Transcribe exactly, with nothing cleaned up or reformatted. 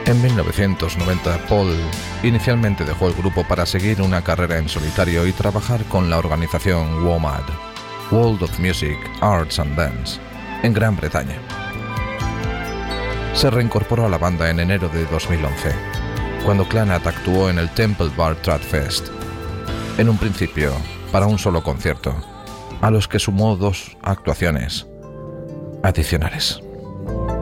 En mil novecientos noventa, Paul inicialmente dejó el grupo para seguir una carrera en solitario y trabajar con la organización WOMAD, World of Music, Arts and Dance, en Gran Bretaña. Se reincorporó a la banda en enero de dos mil once, cuando Clannad actuó en el Temple Bar Trad Fest, en un principio para un solo concierto, a los que sumó dos actuaciones adicionales.